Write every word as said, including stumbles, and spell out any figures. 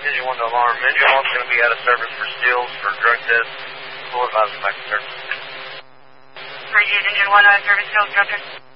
Engine one to alarm. Engine one's going to be out of service for steals, for drug tests. Full advice back to service. For you, Engine one out of service, steals, drug test.